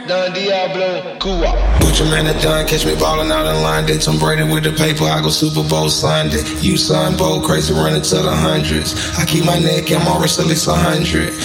Don Diablo, Cuba. Put your man at done, catch me ballin' out in line. Did Tom Brady with the paper, I go Super Bowl Sunday. You son bold, crazy running to the hundreds. I keep my neck and my wrist at least 100.